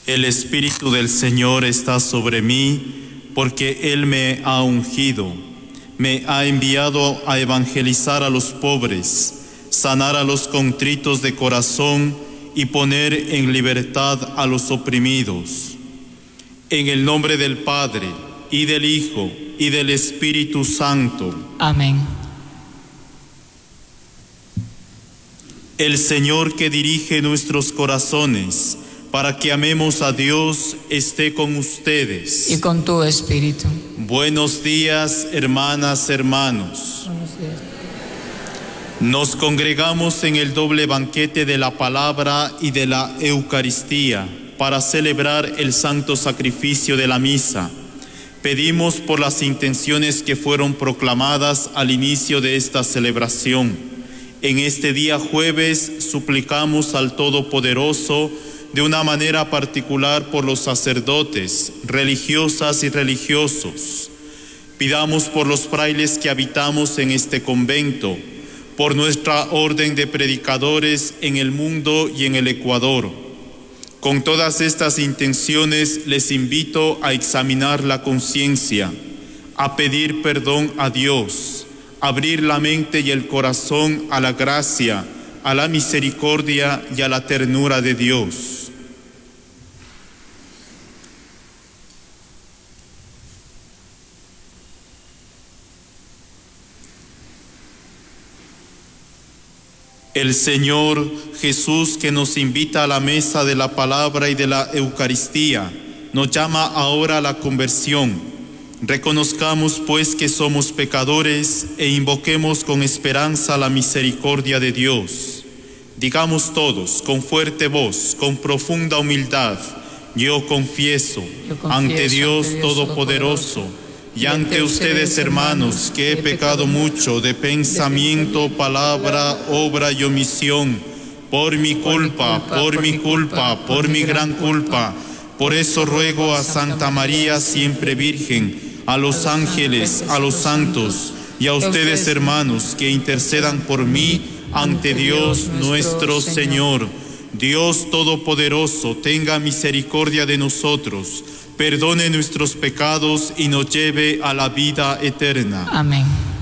El Espíritu del Señor está sobre mí, porque Él me ha ungido. Me ha enviado a evangelizar a los pobres, sanar a los contritos de corazón y poner en libertad a los oprimidos. En el nombre del Padre, y del Hijo, y del Espíritu Santo. Amén. El Señor que dirige nuestros corazones para que amemos a Dios esté con ustedes. Y con tu espíritu. Buenos días, hermanas, hermanos. Buenos días. Nos congregamos en el doble banquete de la palabra y de la Eucaristía para celebrar el santo sacrificio de la misa. Pedimos por las intenciones que fueron proclamadas al inicio de esta celebración. En este día jueves suplicamos al Todopoderoso de una manera particular por los sacerdotes, religiosas y religiosos. Pidamos por los frailes que habitamos en este convento, por nuestra orden de predicadores en el mundo y en el Ecuador. Con todas estas intenciones les invito a examinar la conciencia, a pedir perdón a Dios, abrir la mente y el corazón a la gracia, a la misericordia y a la ternura de Dios. El Señor Jesús, que nos invita a la mesa de la palabra y de la Eucaristía, nos llama ahora a la conversión. Reconozcamos pues que somos pecadores e invoquemos con esperanza la misericordia de Dios. Digamos todos con fuerte voz, con profunda humildad: yo confieso ante Dios Todopoderoso y ante ustedes, hermanos, que he pecado mucho de pensamiento, palabra, obra y omisión, por mi culpa, por mi gran culpa. Por eso ruego a Santa María, siempre Virgen, a los ángeles, a los santos y a ustedes, hermanos, que intercedan por mí ante Dios nuestro Señor. Dios Todopoderoso, tenga misericordia de nosotros, perdone nuestros pecados y nos lleve a la vida eterna. Amén.